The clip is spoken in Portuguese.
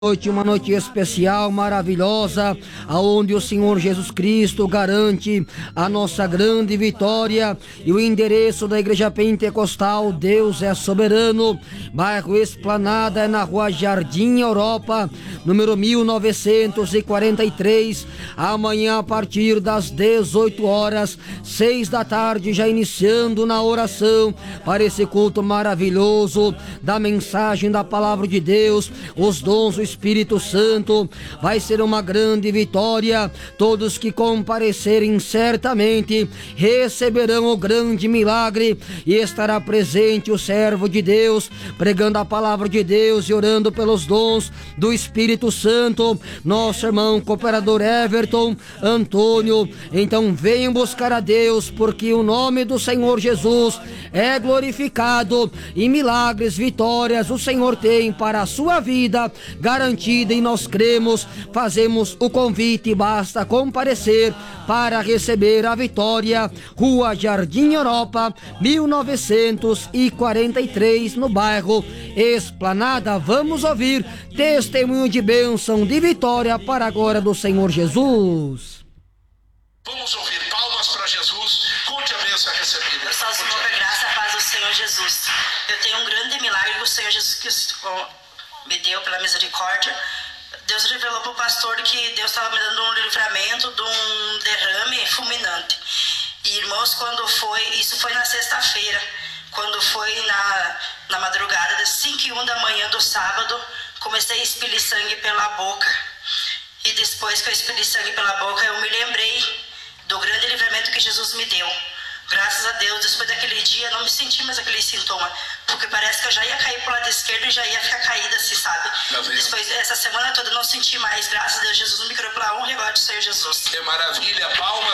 Noite, uma noite especial, maravilhosa, aonde o Senhor Jesus Cristo garante a nossa grande vitória. E o endereço da Igreja Pentecostal Deus é Soberano, bairro Esplanada, é na Rua Jardim Europa, número 1943. Amanhã a partir das 18 horas, 6 da tarde, já iniciando na oração para esse culto maravilhoso da mensagem da palavra de Deus, os dons do Espírito Santo. Vai ser uma grande vitória. Todos que comparecerem certamente receberão o grande milagre, e estará presente o servo de Deus pregando a palavra de Deus e orando pelos dons do Espírito Santo, nosso irmão cooperador Everton Antônio. Então venham buscar a Deus, porque o nome do Senhor Jesus é glorificado e milagres, vitórias o Senhor tem para a sua vida garantida, e nós cremos, fazemos o convite, basta comparecer para receber a vitória. Rua Jardim Europa, 1943, no bairro Esplanada. Vamos ouvir testemunho de bênção, de vitória para a glória do Senhor Jesus. Vamos ouvir palmas para Jesus. Conte a bênção recebida. Eu só louvo a graça, a paz do Senhor Jesus. Eu tenho um grande milagre que o Senhor Jesus Cristo me deu pela misericórdia. Deus revelou para o pastor que Deus estava me dando um livramento de um derrame fulminante. E irmãos, quando foi, isso foi na sexta-feira, quando foi na madrugada das 5h01 da manhã do sábado, comecei a expelir sangue pela boca. E depois que eu expeli sangue pela boca, eu me lembrei do grande livramento que Jesus me deu. Graças a Deus, depois daquele dia, não me senti mais aquele sintoma, porque parece que eu já ia cair pro lado esquerdo e já ia ficar caída assim, sabe? Depois, essa semana toda, eu não senti mais. Graças a Deus, Jesus me criou pela honra e glória do Senhor Jesus. Que maravilha, palmas.